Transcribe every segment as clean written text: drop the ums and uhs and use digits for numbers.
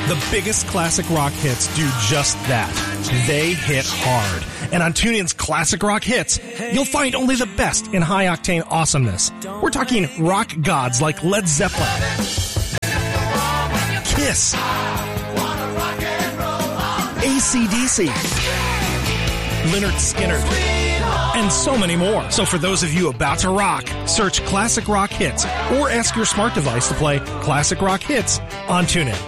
The biggest classic rock hits do just that. They hit hard. And on TuneIn's Classic Rock Hits, you'll find only the best in high-octane awesomeness. We're talking rock gods like Led Zeppelin, Kiss, AC/DC, Lynyrd Skynyrd, and so many more. So for those of you about to rock, search Classic Rock Hits or ask your smart device to play Classic Rock Hits on TuneIn.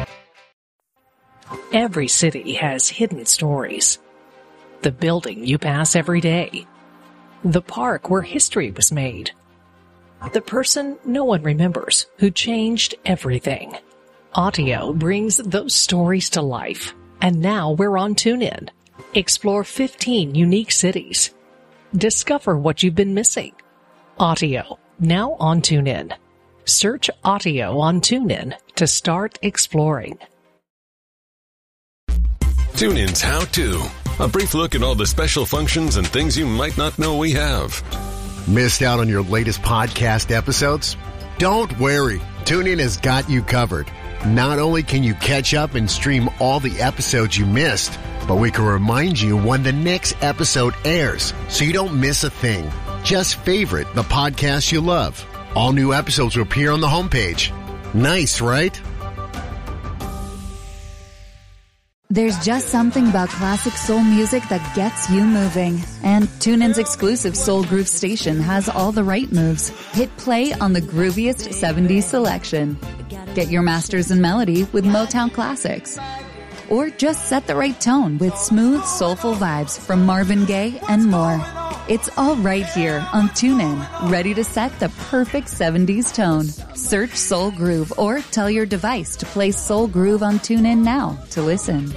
Every city has hidden stories. The building you pass every day. The park where history was made. The person no one remembers who changed everything. Audio brings those stories to life. And now we're on TuneIn. Explore 15 unique cities. Discover what you've been missing. Audio, now on TuneIn. Search Audio on TuneIn to start exploring. TuneIn's How To. A brief look at all the special functions and things you might not know we have. Missed out on your latest podcast episodes? Don't worry. TuneIn has got you covered. Not only can you catch up and stream all the episodes you missed, but we can remind you when the next episode airs so you don't miss a thing. Just favorite the podcast you love. All new episodes will appear on the homepage. Nice, right? There's just something about classic soul music that gets you moving. And TuneIn's exclusive Soul Groove station has all the right moves. Hit play on the grooviest 70s selection. Get your masters in melody with Motown classics. Or just set the right tone with smooth, soulful vibes from Marvin Gaye and more. It's all right here on TuneIn, ready to set the perfect 70s tone. Search Soul Groove or tell your device to play Soul Groove on TuneIn now to listen.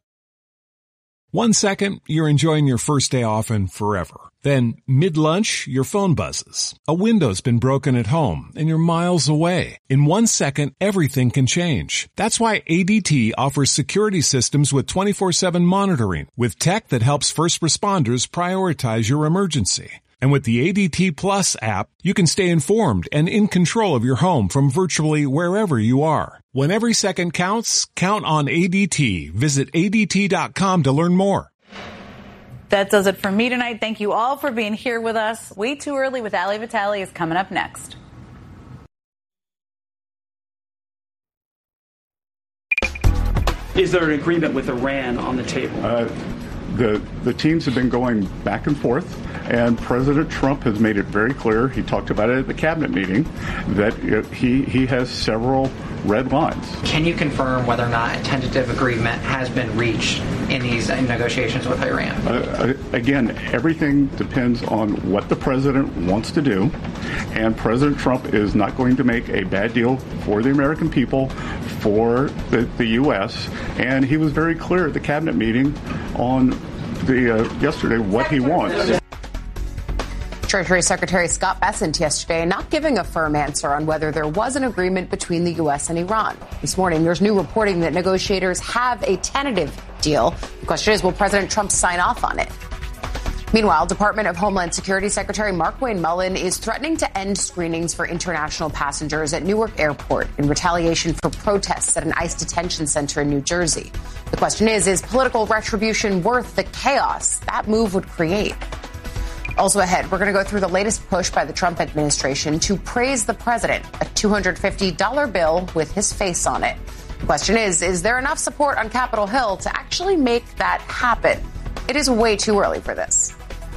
1 second, you're enjoying your first day off and forever. Then, mid-lunch, your phone buzzes. A window's been broken at home, and you're miles away. In 1 second, everything can change. That's why ADT offers security systems with 24/7 monitoring, with tech that helps first responders prioritize your emergency. And with the ADT Plus app, you can stay informed and in control of your home from virtually wherever you are. When every second counts, count on ADT. Visit ADT.com to learn more. That does it for me tonight. Thank you all for being here with us. Way Too Early with Ali Vitale is coming up next. Is there an agreement with Iran on the table? The teams have been going back and forth, and President Trump has made it very clear, he talked about it at the cabinet meeting, that he has several red lines. Can you confirm whether or not a tentative agreement has been reached in these negotiations with Iran? Again, everything depends on what the president wants to do, and President Trump is not going to make a bad deal for the American people, for the U.S., and he was very clear at the cabinet meeting on yesterday what he wants. Treasury Secretary Scott Bessent yesterday not giving a firm answer on whether there was an agreement between the U.S. and Iran. This morning, there's new reporting that negotiators have a tentative deal. The question is, will President Trump sign off on it? Meanwhile, Department of Homeland Security Secretary Markwayne Mullin is threatening to end screenings for international passengers at Newark Airport in retaliation for protests at an ICE detention center in New Jersey. The question is political retribution worth the chaos that move would create? Also ahead, we're going to go through the latest push by the Trump administration to praise the president, a $250 bill with his face on it. The question is there enough support on Capitol Hill to actually make that happen? It is way too early for this.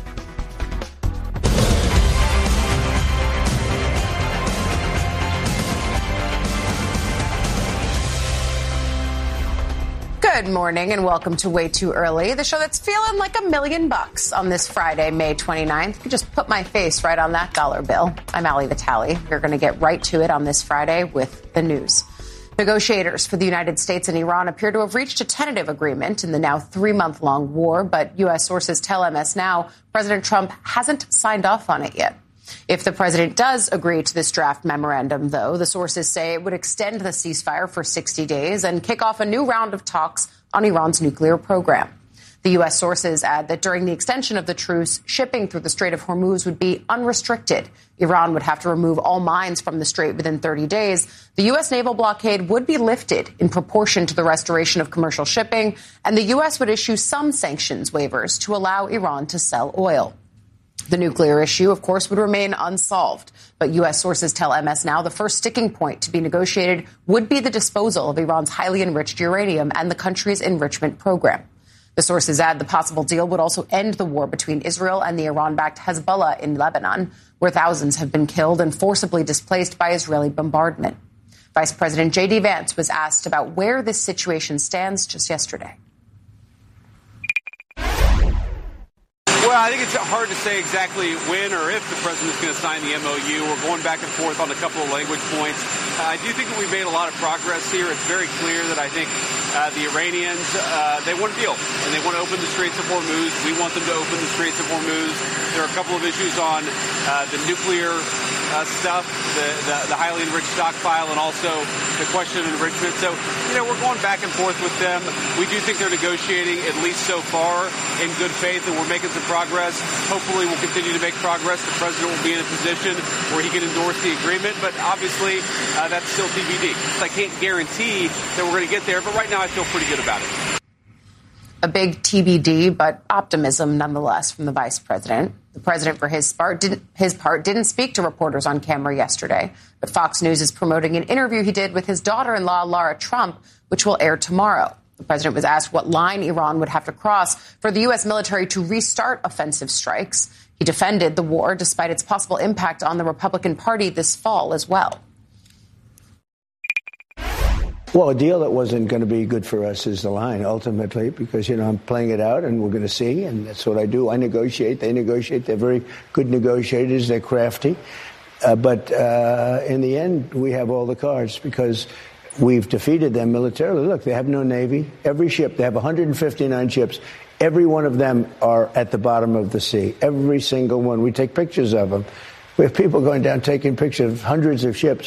Good morning and welcome to Way Too Early, the show that's feeling like $1 million on this Friday, May 29th. You just put my face right on that dollar bill. I'm Ali Vitale. We're going to get right to it on this Friday with the news. Negotiators for the United States and Iran appear to have reached a tentative agreement in the now 3-month-long war, but U.S. sources tell MS Now President Trump hasn't signed off on it yet. If the president does agree to this draft memorandum, though, the sources say it would extend the ceasefire for 60 days and kick off a new round of talks on Iran's nuclear program. The U.S. sources add that during the extension of the truce, shipping through the Strait of Hormuz would be unrestricted. Iran would have to remove all mines from the strait within 30 days. The U.S. naval blockade would be lifted in proportion to the restoration of commercial shipping, and the U.S. would issue some sanctions waivers to allow Iran to sell oil. The nuclear issue, of course, would remain unsolved. But U.S. sources tell MS Now the first sticking point to be negotiated would be the disposal of Iran's highly enriched uranium and the country's enrichment program. The sources add the possible deal would also end the war between Israel and the Iran-backed Hezbollah in Lebanon, where thousands have been killed and forcibly displaced by Israeli bombardment. Vice President J.D. Vance was asked about where this situation stands just yesterday. Well, I think it's hard to say exactly when or if the president's going to sign the MOU. We're going back and forth on a couple of language points. I do think that we've made a lot of progress here. It's very clear that I think the Iranians, they want a deal, and they want to open the Straits of Hormuz. We want them to open the Straits of Hormuz. There are a couple of issues on the nuclear stuff, the highly enriched stockpile, and also the question of enrichment. So, we're going back and forth with them. We do think they're negotiating, at least so far, in good faith, and we're making some progress. Hopefully we'll continue to make progress. The president will be in a position where he can endorse the agreement, but obviously that's still TBD. So I can't guarantee that we're going to get there, but right now I feel pretty good about it. A big TBD, but optimism nonetheless from the vice president. The president, for his part, didn't speak to reporters on camera yesterday, but Fox News is promoting an interview he did with his daughter-in-law, Lara Trump, which will air tomorrow. The president was asked what line Iran would have to cross for the U.S. military to restart offensive strikes. He defended the war despite its possible impact on the Republican Party this fall as well. Well, a deal that wasn't going to be good for us is the line, ultimately, because, I'm playing it out and we're going to see, and that's what I do. I negotiate. They negotiate. They're very good negotiators. They're crafty. But in the end, we have all the cards because we've defeated them militarily. Look, they have no Navy. Every ship, they have 159 ships. Every one of them are at the bottom of the sea. Every single one. We take pictures of them. We have people going down taking pictures of hundreds of ships.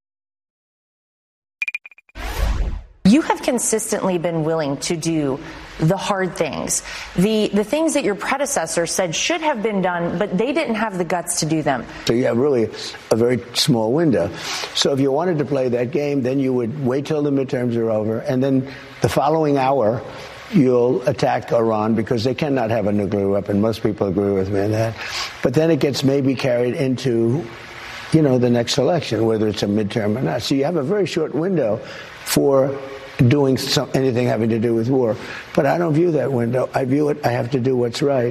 You have consistently been willing to do the hard things, the things that your predecessor said should have been done, but they didn't have the guts to do them. So you have really a very small window. So if you wanted to play that game, then you would wait till the midterms are over, and then the following hour, you'll attack Iran because they cannot have a nuclear weapon. Most people agree with me on that. But then it gets maybe carried into, the next election, whether it's a midterm or not. So you have a very short window for doing anything having to do with war. But I don't view that window. I view it, I have to do what's right.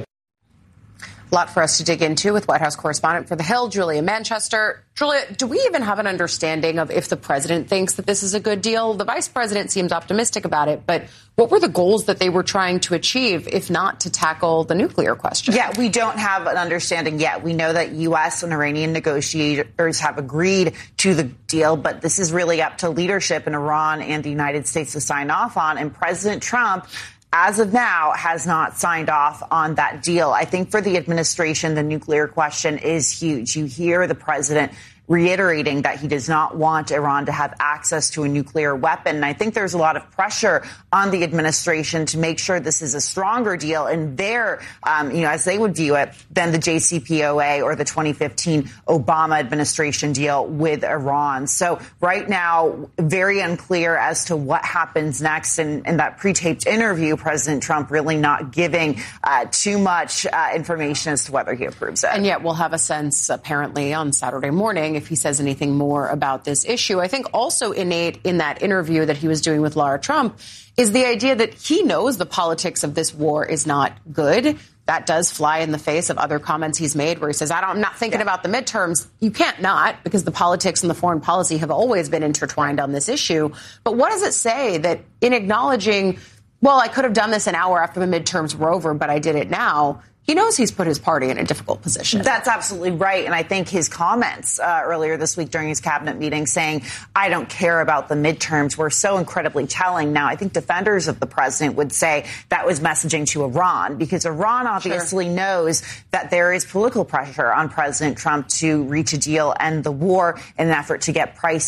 A lot for us to dig into with White House correspondent for The Hill, Julia Manchester. Julia, do we even have an understanding of if the president thinks that this is a good deal? The vice president seems optimistic about it, but what were the goals that they were trying to achieve, if not to tackle the nuclear question? Yeah, we don't have an understanding yet. We know that U.S. and Iranian negotiators have agreed to the deal, but this is really up to leadership in Iran and the United States to sign off on. And President Trump, as of now, has not signed off on that deal. I think for the administration, the nuclear question is huge. You hear the president reiterating that he does not want Iran to have access to a nuclear weapon. And I think there's a lot of pressure on the administration to make sure this is a stronger deal in their, as they would view it, than the JCPOA or the 2015 Obama administration deal with Iran. So right now, very unclear as to what happens next. And in that pre-taped interview, President Trump really not giving too much information as to whether he approves it. And yet we'll have a sense, apparently, on Saturday morning if he says anything more about this issue. I think also innate in that interview that he was doing with Lara Trump is the idea that he knows the politics of this war is not good. That does fly in the face of other comments he's made where he says, I'm not thinking about the midterms. You can't not, because the politics and the foreign policy have always been intertwined on this issue. But what does it say that in acknowledging, well, I could have done this an hour after the midterms were over, but I did it now? He knows he's put his party in a difficult position. That's absolutely right. And I think his comments earlier this week during his cabinet meeting saying, I don't care about the midterms, were so incredibly telling. Now, I think defenders of the president would say that was messaging to Iran, because Iran obviously knows that there is political pressure on President Trump to reach a deal, end the war in an effort to get prices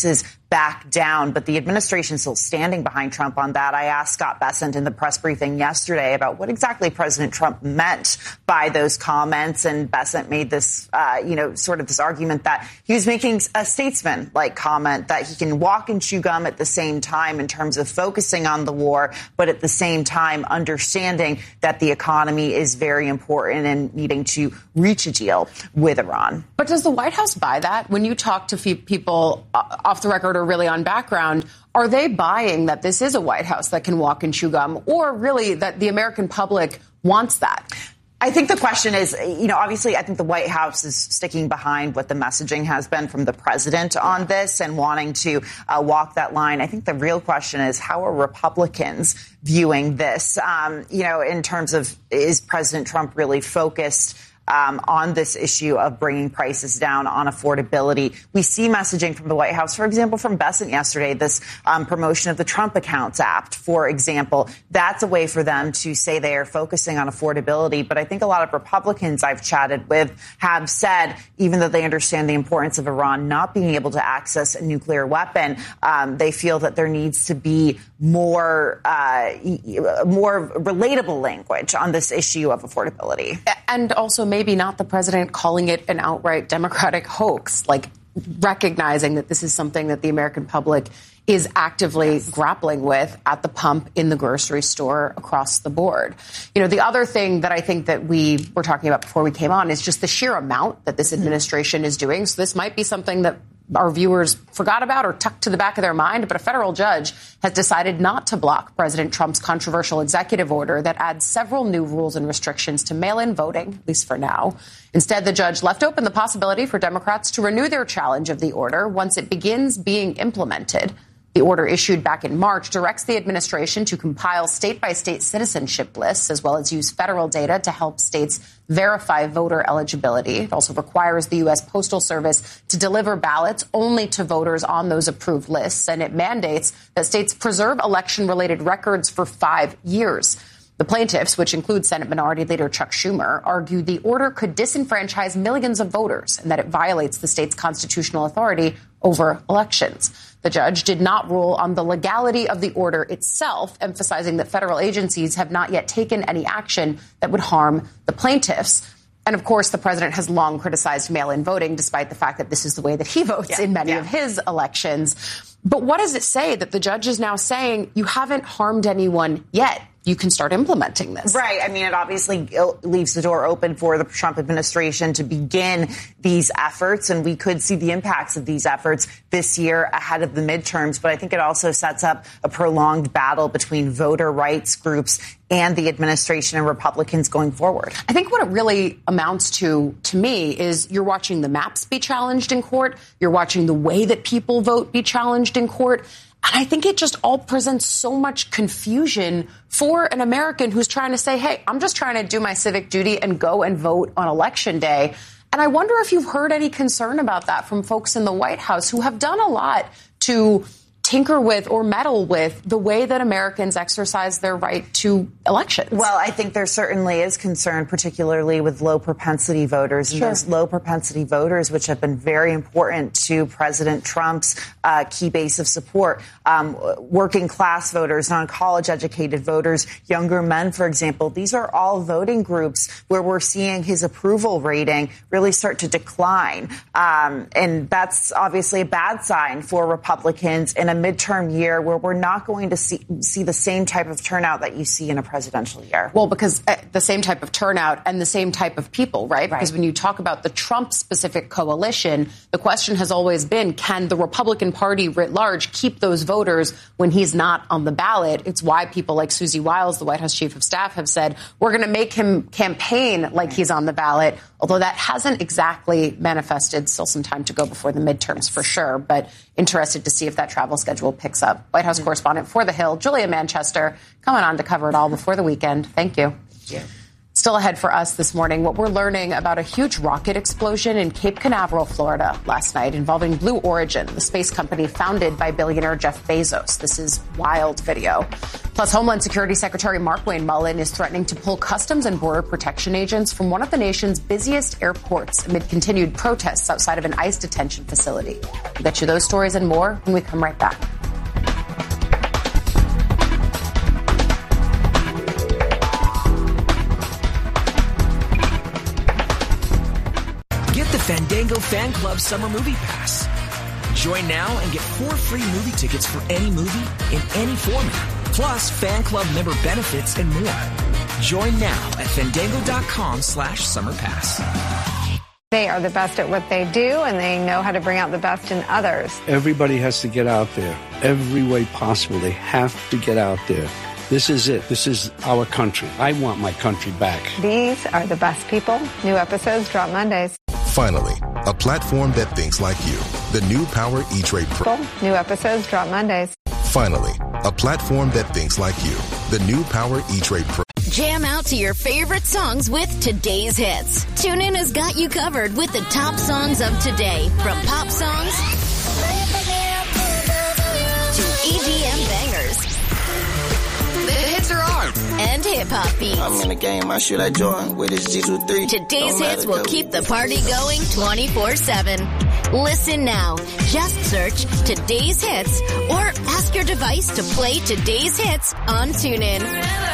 back down. But the administration is still standing behind Trump on that. I asked Scott Bessent in the press briefing yesterday about what exactly President Trump meant by those comments. And Bessent made this, sort of this argument that he was making a statesman-like comment that he can walk and chew gum at the same time in terms of focusing on the war, but at the same time understanding that the economy is very important and needing to reach a deal with Iran. But does the White House buy that? When you talk to people off the record or really on background, are they buying that this is a White House that can walk and chew gum, or really that the American public wants that? I think the question is, obviously, I think the White House is sticking behind what the messaging has been from the president on this and wanting to walk that line. I think the real question is, how are Republicans viewing this? In terms of, is President Trump really focused on this issue of bringing prices down, on affordability? We see messaging from the White House, for example, from Bessent yesterday, this promotion of the Trump Accounts Act, for example. That's a way for them to say they are focusing on affordability. But I think a lot of Republicans I've chatted with have said, even though they understand the importance of Iran not being able to access a nuclear weapon, they feel that there needs to be more relatable language on this issue of affordability. And also maybe not the president calling it an outright Democratic hoax, like recognizing that this is something that the American public is actively grappling with at the pump, in the grocery store, across the board. The other thing that I think that we were talking about before we came on is just the sheer amount that this administration is doing. So this might be something that our viewers forgot about or tucked to the back of their mind, but a federal judge has decided not to block President Trump's controversial executive order that adds several new rules and restrictions to mail-in voting, at least for now. Instead, the judge left open the possibility for Democrats to renew their challenge of the order once it begins being implemented. The order, issued back in March, directs the administration to compile state-by-state citizenship lists, as well as use federal data to help states verify voter eligibility. It also requires the U.S. Postal Service to deliver ballots only to voters on those approved lists, and it mandates that states preserve election-related records for 5 years. The plaintiffs, which include Senate Minority Leader Chuck Schumer, argue the order could disenfranchise millions of voters and that it violates the state's constitutional authority over elections. The judge did not rule on the legality of the order itself, emphasizing that federal agencies have not yet taken any action that would harm the plaintiffs. And, of course, the president has long criticized mail-in voting, despite the fact that this is the way that he votes in many of his elections. But what does it say that the judge is now saying you haven't harmed anyone yet? You can start implementing this. Right. I mean, it obviously leaves the door open for the Trump administration to begin these efforts, and we could see the impacts of these efforts this year ahead of the midterms. But I think it also sets up a prolonged battle between voter rights groups and the administration and Republicans going forward. I think what it really amounts to me, is you're watching the maps be challenged in court. You're watching the way that people vote be challenged in court. And I think it just all presents so much confusion for an American who's trying to say, hey, I'm just trying to do my civic duty and go and vote on Election Day. And I wonder if you've heard any concern about that from folks in the White House who have done a lot to tinker with or meddle with the way that Americans exercise their right to elections. Well, I think there certainly is concern, particularly with low propensity voters. And those low propensity voters, which have been very important to President Trump's key base of support, working class voters, non-college educated voters, younger men, for example. These are all voting groups where we're seeing his approval rating really start to decline. And that's obviously a bad sign for Republicans in a midterm year where we're not going to see the same type of turnout that you see in a presidential year. Well, because the same type of turnout and the same type of people, right? Because when you talk about the Trump-specific coalition, the question has always been, can the Republican Party writ large keep those voters when he's not on the ballot? It's why people like Susie Wiles, the White House chief of staff, have said, we're going to make him campaign like he's on the ballot, although that hasn't exactly manifested. Still some time to go before the midterms for sure, but interested to see if that travel schedule picks up. White House correspondent for The Hill, Julia Manchester, coming on to cover it all before the weekend. Thank you. Still ahead for us this morning, what we're learning about a huge rocket explosion in Cape Canaveral, Florida last night involving Blue Origin, the space company founded by billionaire Jeff Bezos. This is wild video. Plus, Homeland Security Secretary Markwayne Mullin is threatening to pull Customs and Border Protection agents from one of the nation's busiest airports amid continued protests outside of an ICE detention facility. We'll get you those stories and more when we come right back. Get the Fandango Fan Club Summer Movie Pass. Join now and get 4 free movie tickets for any movie in any format. Plus, fan club member benefits and more. Join now at fandango.com/summerpass. They are the best at what they do, and they know how to bring out the best in others. Everybody has to get out there. Every way possible. They have to get out there. This is it. This is our country. I want my country back. These are the best people. New episodes drop Mondays. Finally, a platform that thinks like you. The new Power E-Trade Pro. New episodes drop Mondays. Finally, a platform that thinks like you. The new Power E-Trade Pro. Jam out to your favorite songs with today's hits. TuneIn has got you covered with the top songs of today, from pop songs to EDM bangers. The hits are on, and hip-hop beats. I'm in the game, I should I join with this G23. Today's hits will keep the party going 24/7. Listen now. Just search Today's Hits or ask your device to play Today's Hits on TuneIn.